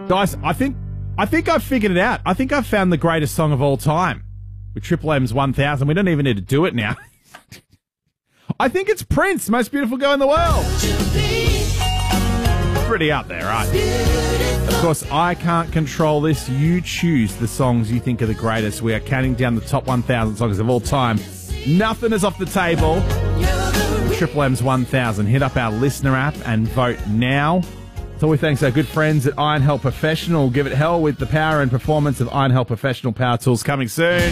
Guys, I think I've figured it out. I think I've found the greatest song of all time with Triple M's 1000. We don't even need to do it now. I think it's Prince, most beautiful girl in the world. Pretty out there, right? Of course, I can't control this. You choose the songs you think are the greatest. We are counting down the top 1,000 songs of all time. Nothing is off the table. Triple M's 1000. Hit up our listener app and vote now. So we thanks our good friends at Iron Help Professional. Give it hell with the power and performance of Iron Help Professional Power Tools coming soon.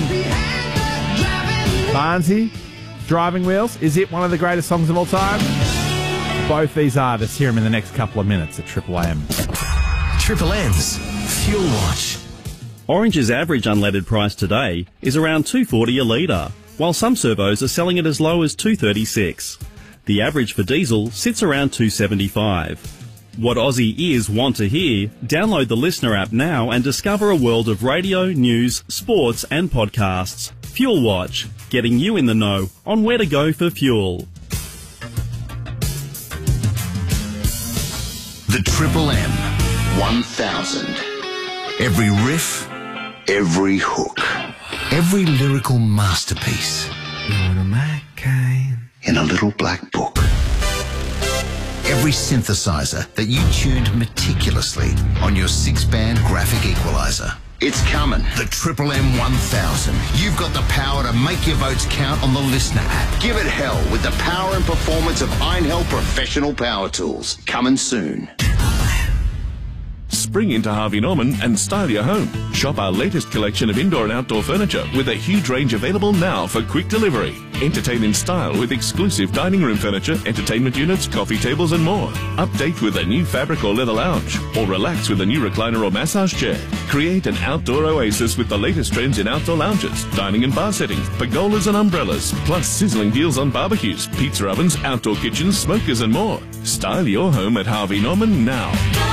Barnsey, Driving Wheels. Is it one of the greatest songs of all time? Both these artists, hear them in the next couple of minutes at Triple M. Triple M's Fuel Watch. Orange's average unleaded price today is around $2.40 a litre, while some servos are selling it as low as $2.36. The average for diesel sits around $2.75. What Aussie ears want to hear? Download the Listener app now and discover a world of radio, news, sports and podcasts. Fuel Watch, getting you in the know on where to go for fuel. The Triple M 1000. Every riff, every hook, every lyrical masterpiece in a little black book. Every synthesizer that you tuned meticulously on your 6-band graphic equalizer. It's coming. The Triple M 1000. You've got the power to make your votes count on the Listener app. Give it hell with the power and performance of Iron Help Professional Power Tools. Coming soon. Spring into Harvey Norman and style your home. Shop our latest collection of indoor and outdoor furniture with a huge range available now for quick delivery. Entertain in style with exclusive dining room furniture, entertainment units, coffee tables and more. Update with a new fabric or leather lounge, or relax with a new recliner or massage chair. Create an outdoor oasis with the latest trends in outdoor lounges, dining and bar settings, pergolas and umbrellas, plus sizzling deals on barbecues, pizza ovens, outdoor kitchens, smokers and more. Style your home at Harvey Norman now.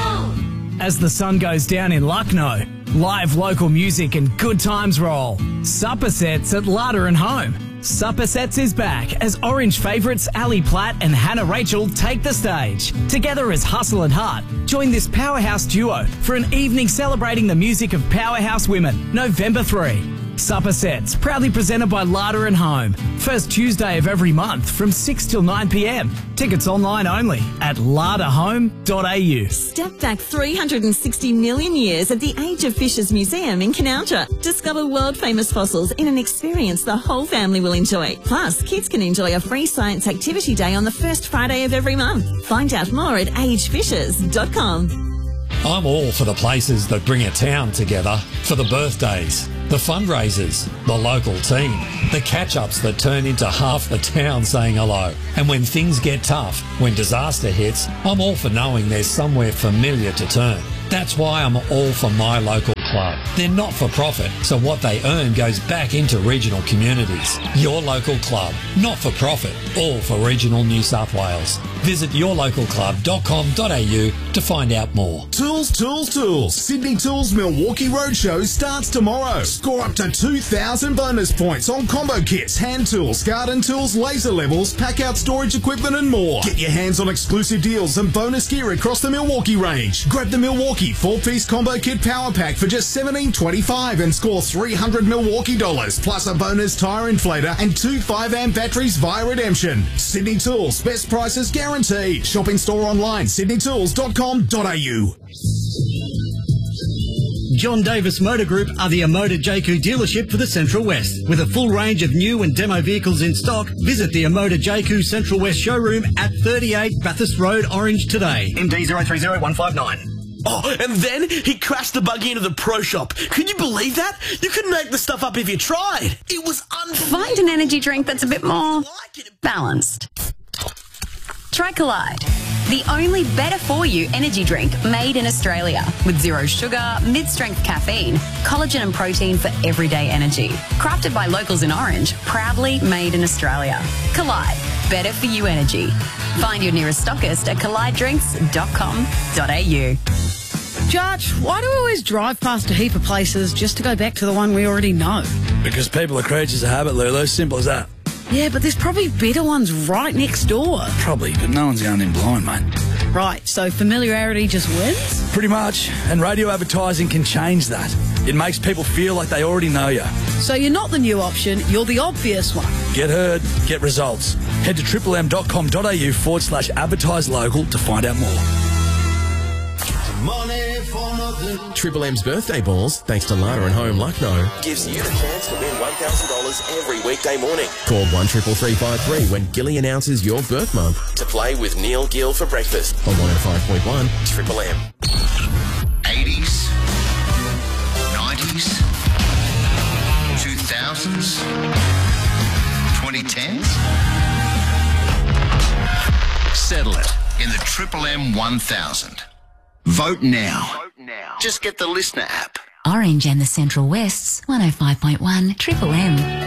As the sun goes down in Lucknow, live local music and good times roll. Supper Sets at Larder and Home. Supper Sets is back as Orange favourites Ali Platt and Hannah Rachel take the stage. Together as Hustle and Heart, join this powerhouse duo for an evening celebrating the music of powerhouse women, November 3. Supper Sets, proudly presented by Larder and Home. First Tuesday of every month from 6 till 9 p.m. Tickets online only at larderhome.au. Step back 360 million years at the Age of Fishes Museum in Canowtra. Discover world-famous fossils in an experience the whole family will enjoy. Plus, kids can enjoy a free science activity day on the first Friday of every month. Find out more at agefishes.com. I'm all for the places that bring a town together, for the birthdays, the fundraisers, the local team, the catch-ups that turn into half the town saying hello. And when things get tough, when disaster hits, I'm all for knowing there's somewhere familiar to turn. That's why I'm all for my local club. They're not for profit, so what they earn goes back into regional communities. Your local club, not for profit, all for regional New South Wales. Visit yourlocalclub.com.au to find out more. Tools, Tools, Tools. Sydney Tools Milwaukee Roadshow starts tomorrow. Score up to 2,000 bonus points on combo kits, hand tools, garden tools, laser levels, pack-out storage equipment and more. Get your hands on exclusive deals and bonus gear across the Milwaukee range. Grab the Milwaukee 4-piece combo kit power pack for just $17.25 and score $300 Milwaukee dollars plus a bonus tyre inflator and 2 5-amp batteries via redemption. Sydney Tools, best prices guaranteed. Shop in store online, sydneytools.com.au. John Davis Motor Group are the Amoda JQ dealership for the Central West. With a full range of new and demo vehicles in stock, visit the Amoda JQ Central West showroom at 38 Bathurst Road, Orange today. MD 030159. Oh, and then he crashed the buggy into the pro shop. Could you believe that? You couldn't make this stuff up if you tried. It was unbelievable. Find an energy drink that's a bit more balanced. Try Collide, the only better-for-you energy drink made in Australia with zero sugar, mid-strength caffeine, collagen and protein for everyday energy. Crafted by locals in Orange, proudly made in Australia. Collide, better-for-you energy. Find your nearest stockist at collidedrinks.com.au. Judge, why do we always drive past a heap of places just to go back to the one we already know? Because people are creatures of habit, Lulu. Simple as that. Yeah, but there's probably better ones right next door. Probably, but no one's going in blind, mate. Right, so familiarity just wins? Pretty much. And radio advertising can change that. It makes people feel like they already know you. So you're not the new option, you're the obvious one. Get heard, get results. Head to triplem.com.au/advertise local to find out more. Triple M's birthday balls, thanks to Lada and Home Lucknow, gives you the chance to win $1,000 every weekday morning. Call 133353 when Gilly announces your birth month to play with Neil Gill for breakfast on 105.1 Triple M. 80s, 90s, 2000s, 2010s. Settle it in the Triple M 1000. Vote now. Just get the Listener app. Orange and the Central West's 105.1 Triple M.